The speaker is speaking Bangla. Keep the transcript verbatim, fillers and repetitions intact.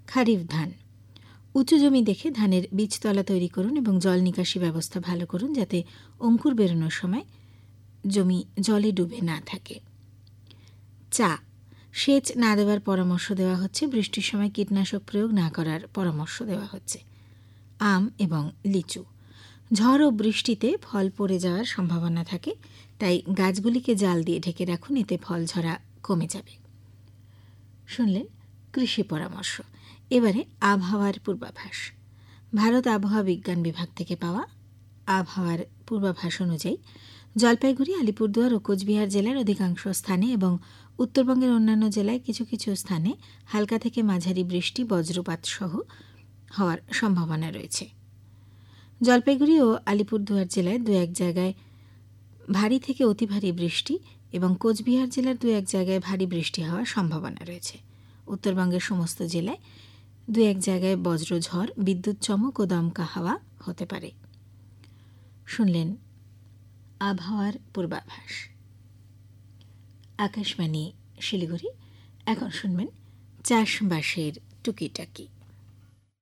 খারিফ ধান। উঁচু জমি দেখে ধানের বীজতলা তৈরি করুন এবং জল নিকাশি ব্যবস্থা ভালো করুন, যাতে অঙ্কুর বেরোনোর সময় জমি জলে ডুবে না থাকে। চা। সেচ না দেওয়ার পরামর্শ দেওয়া হচ্ছে। বৃষ্টির সময় কীটনাশক প্রয়োগ না করার পরামর্শ দেওয়া হচ্ছে। আম এবং লিচু। ঝড় ও বৃষ্টিতে ফল পড়ে যাওয়ার সম্ভাবনা থাকে, তাই গাছগুলিকে জাল দিয়ে ঢেকে রাখুন, এতে ফল ঝরা কমে যাবে। শুনলেন কৃষি পরামর্শ। এবারে আবহাওয়ার পূর্বাভাস। ভারত আবহাওয়া বিজ্ঞান বিভাগ থেকে পাওয়া আবহাওয়ার পূর্বাভাস অনুযায়ী জলপাইগুড়ি, আলিপুরদুয়ার ও কোচবিহার জেলার অধিকাংশ স্থানে এবং উত্তরবঙ্গের অন্যান্য জেলায় কিছু কিছু স্থানে হালকা থেকে মাঝারি বৃষ্টি, বজ্রপাত সহ হওয়ার সম্ভাবনা রয়েছে। জলপাইগুড়ি ও আলিপুরদুয়ার জেলায় দু এক জায়গায় ভারী থেকে অতি ভারী বৃষ্টি এবং কোচবিহার জেলার দু এক জায়গায় ভারী বৃষ্টি হওয়ার সম্ভাবনা রয়েছে। উত্তরবঙ্গের সমস্ত জেলায় দু এক জায়গায় বজ্রঝড়, বিদ্যুৎ চমক ও দমকা হাওয়া হতে পারে। শুনলেন আবহাওয়ার পূর্বাভাস। আকাশবাণী শিলিগুড়ি। এখন শুনবেন চাষবাসের টুকিটাকি।